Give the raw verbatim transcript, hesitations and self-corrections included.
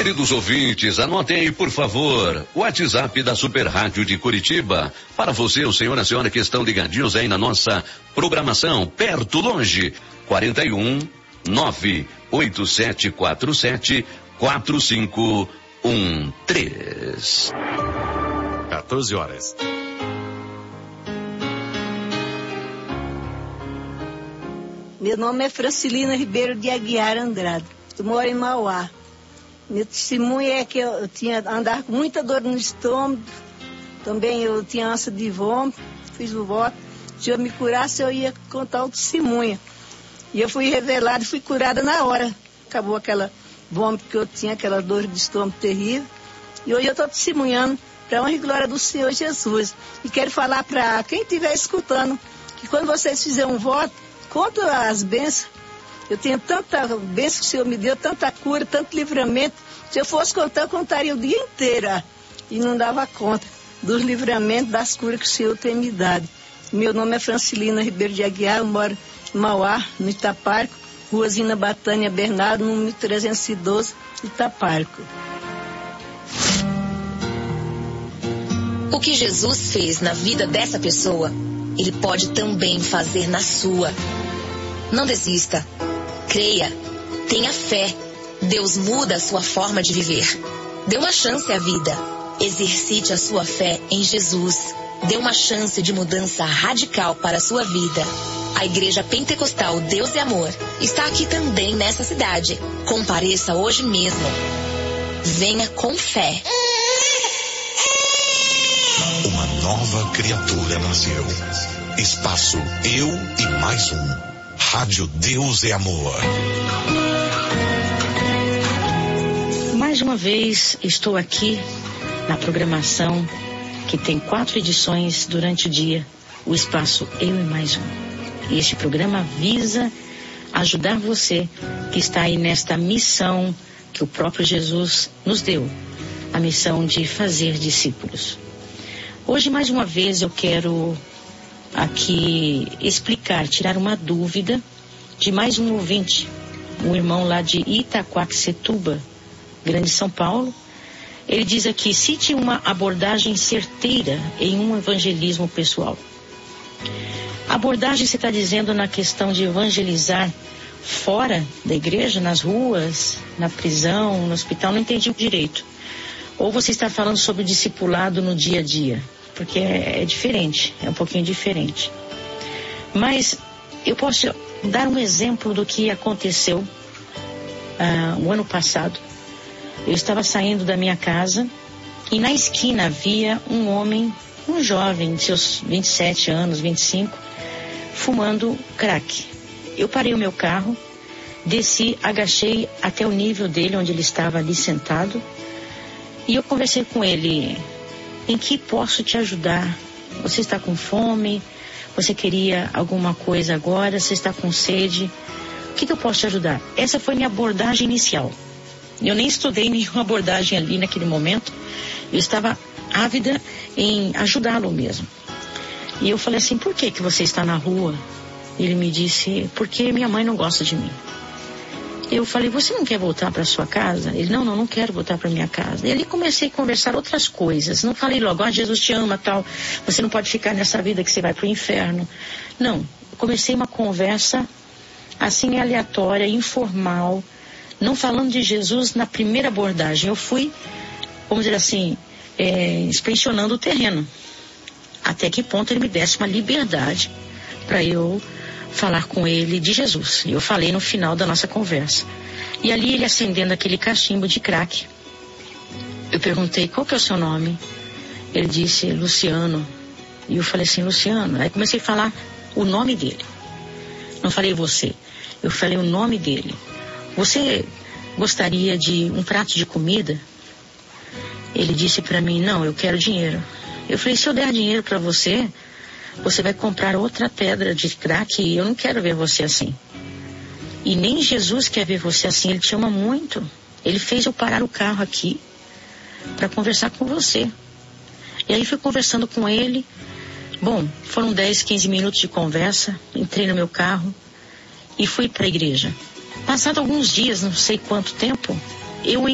Queridos ouvintes, anotem aí, por favor, o WhatsApp da Super Rádio de Curitiba. Para você, o senhor e a senhora que estão ligadinhos aí na nossa programação, perto, longe, quarenta e um, nove oito sete quatro sete, quatro cinco um três. quatorze horas. Meu nome é Francilina Ribeiro de Aguiar Andrade. Eu moro em Mauá. Meu testemunho é que eu, eu tinha andar com muita dor no estômago. Também eu tinha ânsia de vômito. Fiz o voto. Se eu me curasse, eu ia contar o testemunho. E eu fui revelada e fui curada na hora. Acabou aquela vômito que eu tinha, aquela dor de estômago terrível. E hoje eu estou testemunhando para a honra e glória do Senhor Jesus. E quero falar para quem estiver escutando que quando vocês fizerem um voto, conta as bênçãos. Eu tenho tanta bênção que o Senhor me deu, tanta cura, tanto livramento. Se eu fosse contar, eu contaria o dia inteiro. E não dava conta dos livramentos, das curas que o Senhor tem me dado. Meu nome é Francilina Ribeiro de Aguiar, eu moro em Mauá, no Itaparco, Rua Zina Batânia Bernardo, número trezentos e doze, Itaparco. O que Jesus fez na vida dessa pessoa, Ele pode também fazer na sua. Não desista. Creia, tenha fé. Deus muda a sua forma de viver. Dê uma chance à vida. Exercite a sua fé em Jesus. Dê uma chance de mudança radical para a sua vida. A Igreja Pentecostal Deus e Amor está aqui também nessa cidade. Compareça hoje mesmo. Venha com fé. Uma nova criatura nasceu. Espaço Eu e Mais Um. Rádio Deus é Amor. Mais uma vez estou aqui na programação que tem quatro edições durante o dia, o Espaço Eu e Mais Um. E este programa visa ajudar você que está aí nesta missão que o próprio Jesus nos deu, a missão de fazer discípulos. Hoje, mais uma vez, eu quero aqui explicar, tirar uma dúvida de mais um ouvinte, um irmão lá de Itaquaquecetuba, Grande São Paulo. Ele diz aqui: cite uma abordagem certeira em um evangelismo pessoal. Abordagem, você está dizendo na questão de evangelizar fora da igreja, nas ruas, na prisão, no hospital? Não entendi direito. Ou você está falando sobre o discipulado no dia a dia? Porque é, é diferente, é um pouquinho diferente. Mas eu posso dar um exemplo do que aconteceu uh, o ano passado. Eu estava saindo da minha casa e na esquina havia um homem, um jovem de seus vinte e sete anos, vinte e cinco, fumando crack. Eu parei o meu carro, desci, agachei até o nível dele, onde ele estava ali sentado, e eu conversei com ele: em que posso te ajudar? Você está com fome? Você queria alguma coisa agora? Você está com sede? O que, que eu posso te ajudar? Essa foi minha abordagem inicial. Eu nem estudei nenhuma abordagem ali naquele momento. Eu estava ávida em ajudá-lo mesmo. E eu falei assim: por que que você está na rua? Ele me disse: porque minha mãe não gosta de mim. Eu falei: você não quer voltar para sua casa? Ele: não, não, não quero voltar para minha casa. E ali comecei a conversar outras coisas. Não falei logo: ah, Jesus te ama, tal. Você não pode ficar nessa vida que você vai para o inferno. Não, comecei uma conversa assim aleatória, informal, não falando de Jesus na primeira abordagem. Eu fui, vamos dizer assim, é, inspecionando o terreno. Até que ponto ele me desse uma liberdade para eu falar com ele de Jesus. E eu falei no final da nossa conversa. E ali ele acendendo aquele cachimbo de crack. Eu perguntei: qual que é o seu nome? Ele disse: Luciano. E eu falei assim: Luciano. Aí comecei a falar o nome dele. Não falei você. Eu falei o nome dele. Você gostaria de um prato de comida? Ele disse para mim: não, eu quero dinheiro. Eu falei: se eu der dinheiro para você, você vai comprar outra pedra de crack, e eu não quero ver você assim. E nem Jesus quer ver você assim. Ele te ama muito. Ele fez eu parar o carro aqui para conversar com você. E aí fui conversando com ele. Bom, foram dez, quinze minutos de conversa. Entrei no meu carro e fui para a igreja. Passado alguns dias, não sei quanto tempo, eu